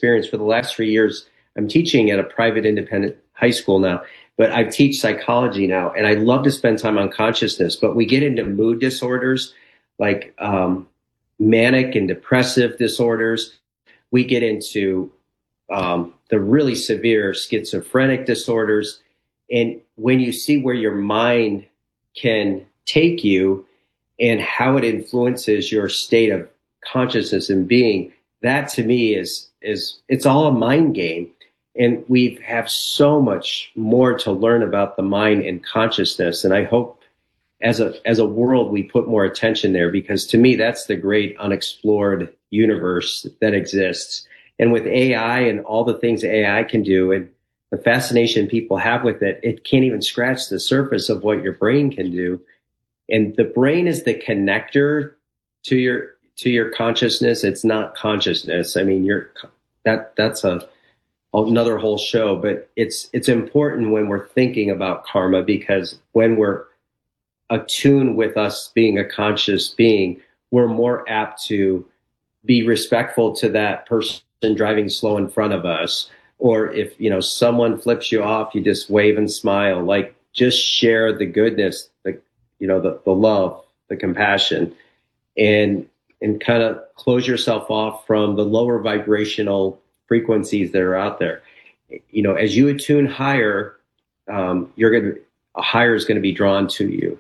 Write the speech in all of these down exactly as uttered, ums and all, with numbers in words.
experience. For the last three years, I'm teaching at a private independent high school now, but I teach psychology now, and I love to spend time on consciousness. But we get into mood disorders like um, manic and depressive disorders. We get into um, the really severe schizophrenic disorders. And when you see where your mind can take you and how it influences your state of consciousness and being, that to me is, is it's all a mind game. And we have so much more to learn about the mind and consciousness. And I hope as a, as a world, we put more attention there, because to me, that's the great unexplored universe that exists. And with A I and all the things A I can do and the fascination people have with it, it can't even scratch the surface of what your brain can do. And the brain is the connector to your, to your consciousness. It's not consciousness. I mean, you're, that, that's a, another whole show, but it's, it's important when we're thinking about karma, because when we're attuned with us being a conscious being, we're more apt to be respectful to that person driving slow in front of us. Or if, you know, someone flips you off, you just wave and smile, like just share the goodness, the, you know, the, the love, the compassion, and, and kind of close yourself off from the lower vibrational frequencies that are out there. You know, as you attune higher, um, you're going to, a higher is going to be drawn to you.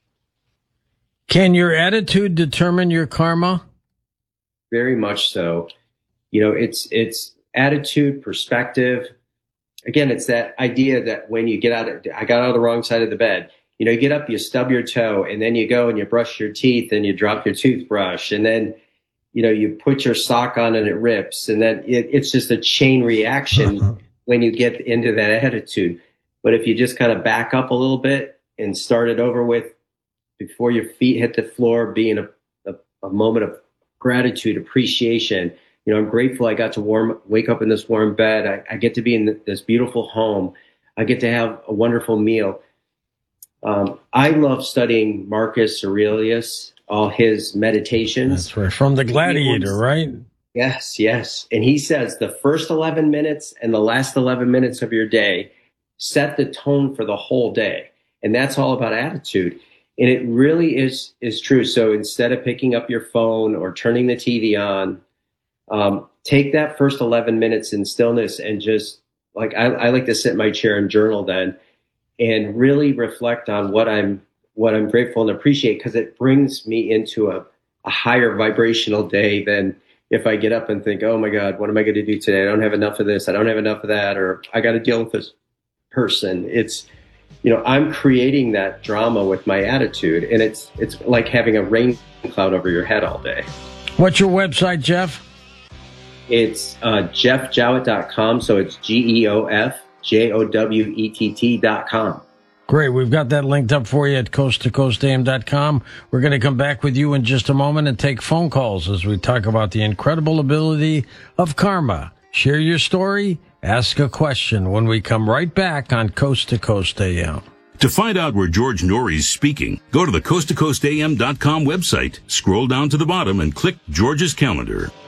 Can your attitude determine your karma? Very much so. You know, it's, it's attitude, perspective. Again, it's that idea that when you get out of, I got out of the wrong side of the bed. You know, you get up, you stub your toe, and then you go and you brush your teeth and you drop your toothbrush, and then, you know, you put your sock on and it rips, and then it, it's just a chain reaction when you get into that attitude. But if you just kind of back up a little bit and start it over with, before your feet hit the floor, being a, a, a moment of gratitude, appreciation. You know, I'm grateful I got to warm, wake up in this warm bed. I, I get to be in this beautiful home. I get to have a wonderful meal. Um, I love studying Marcus Aurelius, all his meditations. That's right. From the Gladiator, right? Yes, yes. And he says the first eleven minutes and the last eleven minutes of your day set the tone for the whole day. And that's all about attitude. And it really is, is true. So instead of picking up your phone or turning the T V on, um, take that first eleven minutes in stillness and just like, I, I like to sit in my chair and journal then and really reflect on what I'm, what I'm grateful and appreciate, because it brings me into a, a higher vibrational day than if I get up and think, oh my God, what am I going to do today? I don't have enough of this. I don't have enough of that. Or I got to deal with this person. It's, you know, I'm creating that drama with my attitude, and it's it's like having a rain cloud over your head all day. What's your website, Jeff? It's uh, jeff jowett dot com, so it's G E O F J O W E T T dot com. Great. We've got that linked up for you at coast to coast a m dot com. We're going to come back with you in just a moment and take phone calls as we talk about the incredible ability of karma. Share your story. Ask a question when we come right back on Coast to Coast A M. To find out where George Noory is speaking, go to the coast to coast a m dot com website, scroll down to the bottom, and click George's calendar.